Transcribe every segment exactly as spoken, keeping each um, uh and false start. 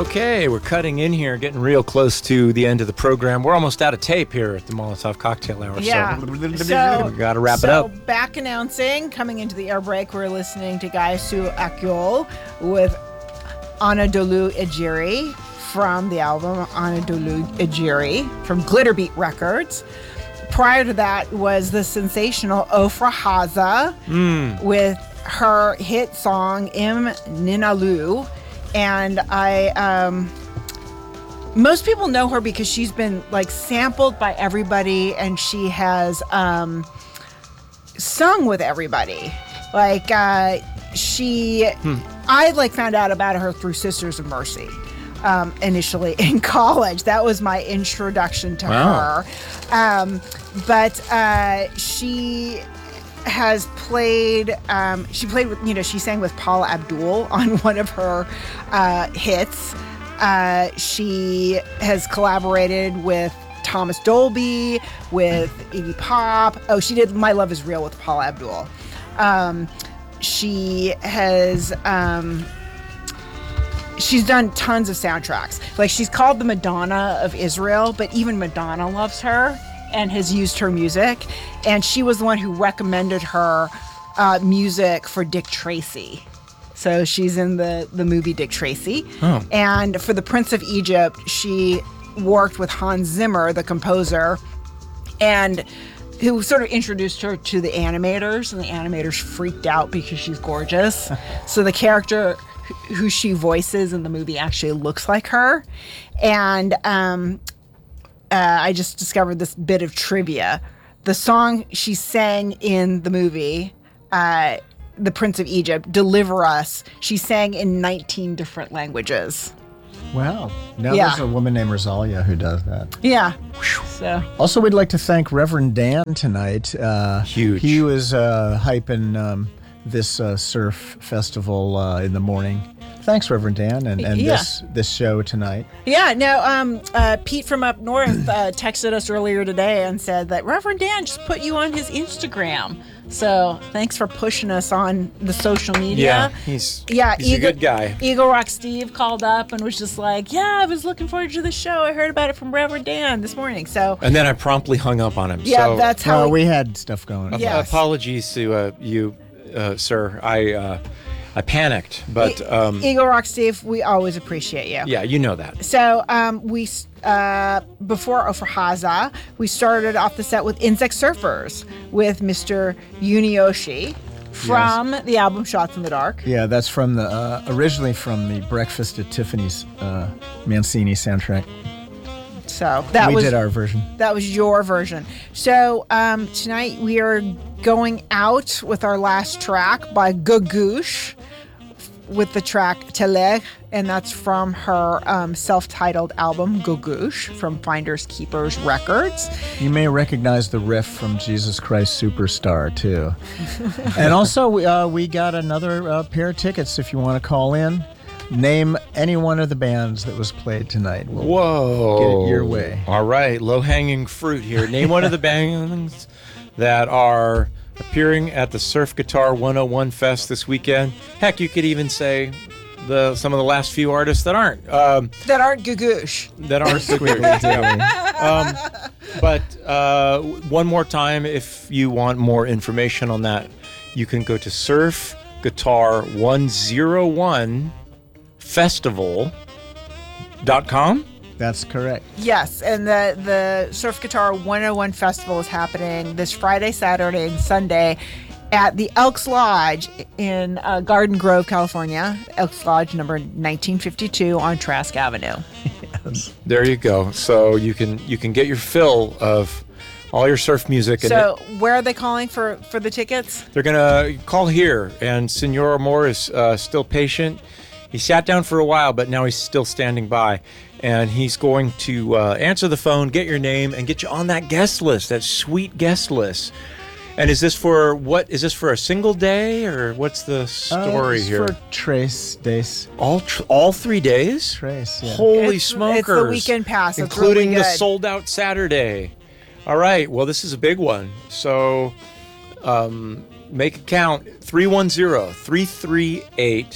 Okay, we're cutting in here, getting real close to the end of the program. We're almost out of tape here at the Molotov Cocktail Hour. Yeah. So, so we got to wrap so it up. Back announcing, coming into the air break, we're listening to Gaisu Akyol with Anadolu Ejiri from the album Anadolu Ejiri from Glitterbeat Records. Prior to that was the sensational Ofra Haza Mm. with her hit song Im Ninalu. And I, um, most people know her because she's been like sampled by everybody, and she has um, sung with everybody. Like uh, she, Hmm. I like found out about her through Sisters of Mercy. Um, initially in college, that was my introduction to Wow. her. Um, but uh, she has played, um, she played with, you know, she sang with Paula Abdul on one of her uh, hits. Uh, she has collaborated with Thomas Dolby, with Iggy Pop. Oh, she did My Love Is Real with Paula Abdul. Um, she has, um, she's done tons of soundtracks. Like, she's called the Madonna of Israel, but even Madonna loves her and has used her music. And she was the one who recommended her uh, music for Dick Tracy. So she's in the, the movie Dick Tracy. Oh. And for The Prince of Egypt, she worked with Hans Zimmer, the composer, and who sort of introduced her to the animators. And the animators freaked out because she's gorgeous. So the character who she voices in the movie actually looks like her. And um, uh, I just discovered this bit of trivia. The song she sang in the movie, uh, The Prince of Egypt, Deliver Us, she sang in nineteen different languages. Wow. Now Yeah. there's a woman named Rosalia who does that. Yeah. So Also, we'd like to thank Reverend Dan tonight. Uh, Huge. He was uh, hyping um, this uh, surf festival uh, in the morning. Thanks, Reverend Dan, and, and Yeah. this this show tonight. yeah, no, um, uh, Pete from up north uh, texted us earlier today and said that Reverend Dan just put you on his Instagram. So thanks for pushing us on the social media. Yeah, he's, Yeah, he's a Eagle, good guy. Eagle Rock Steve called up and was just like, yeah, I was looking forward to the show. I heard about it from Reverend Dan this morning. So, And then I promptly hung up on him. yeah, so, that's how No, we, we had stuff going. Yeah. Yes. apologies to uh, you, uh, sir. I uh, I panicked, but um, Eagle Rock Steve, we always appreciate you. yeah, you know that. So um, we, uh, before Ofra Haza, we started off the set with Insect Surfers with Mister Yunioshi from the album Shots in the Dark. Yeah, that's from the uh, originally from the Breakfast at Tiffany's uh, Mancini soundtrack. So that we was did our version. that was your version. So um, tonight we are going out with our last track by Gagouche with the track Teler, and that's from her um, self-titled album Gagouche from Finders Keepers Records. You may recognize the riff from Jesus Christ Superstar, too. And also, we, uh, we got another uh, pair of tickets if you want to call in. Name any one of the bands that was played tonight. We'll Whoa. get it your way. All right, low-hanging fruit here. Name one of the bands that are appearing at the Surf Guitar one oh one Fest this weekend. Heck, you could even say the some of the last few artists that aren't. Um, That aren't Gagouche. that aren't um, but uh, one more time, if you want more information on that, you can go to surf guitar one oh one festival dot com. That's correct. Yes, and the the Surf Guitar one oh one Festival is happening this Friday, Saturday, and Sunday at the Elks Lodge in uh, Garden Grove, California. Elks Lodge number nineteen fifty-two on Trask Avenue. There you go. So you can you can get your fill of all your surf music. And So where are they calling for, for the tickets? they're gonna call here, and Senor Amor is uh, still patient. He sat down for a while, but now he's still standing by, and he's going to uh, answer the phone, get your name, and get you on that guest list, that sweet guest list. And is this for what? Is this for a single day, or what's the story uh, it's here? for Trace Days. all tr- all three days? Trace, yeah. Holy It's- smokers! it's the weekend pass. It's including really the good. sold out Saturday. All right. Well, this is a big one. So, um, make it count. three one zero, three three eight,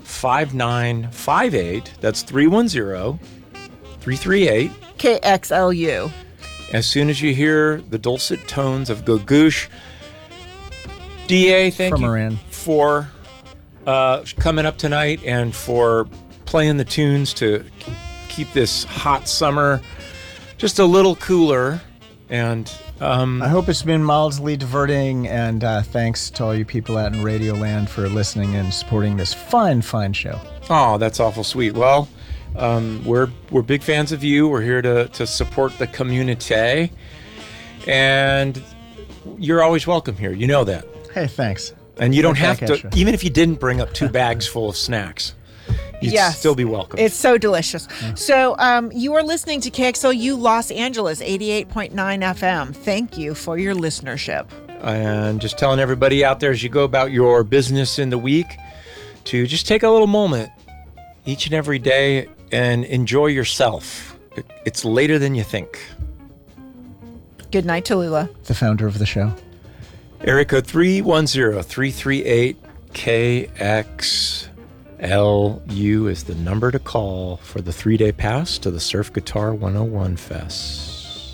five nine five eight. That's three one zero, three three eight. K X L U. As soon as you hear the dulcet tones of Gagoosh, D A, thank From you Moran. for uh, coming up tonight and for playing the tunes to keep this hot summer just a little cooler. And um, I hope it's been mildly diverting, and uh, thanks to all you people out in Radioland for listening and supporting this fine, fine show. oh, that's awful sweet. Well, um, we're we're big fans of you. We're here to to support the community, and you're always welcome here. You know that. Hey, thanks. And you don't Right have back to, at you. even if you didn't bring up two bags full of snacks, you'd Yes. still be welcome. It's so delicious. So um, you are listening to K X L U Los Angeles, eighty-eight point nine F M. Thank you for your listenership. And just telling everybody out there as you go about your business in the week to just take a little moment each and every day and enjoy yourself. It- It's later than you think. Good night, Tallulah. The founder of the show. Area code three one zero, three three eight, K X L U is the number to call for the three-day pass to the Surf Guitar one oh one Fest.